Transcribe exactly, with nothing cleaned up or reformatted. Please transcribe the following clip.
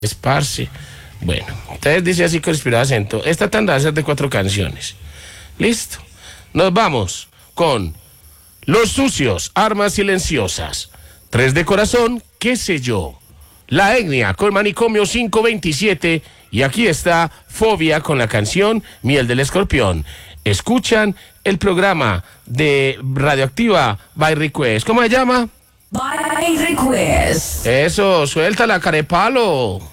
Esparce. Bueno, entonces dice así con inspirado acento. Esta tanda va a ser de cuatro canciones. ¿Listo? Nos vamos con Los Sucios, Armas Silenciosas. Tres de Corazón, qué sé yo. La Etnia con Manicomio quinientos veintisiete. Y aquí está Fobia con la canción Miel del Escorpión. Escuchan el programa de Radioactiva by Request. ¿Cómo se llama? By Request. Eso, suelta la carepalo.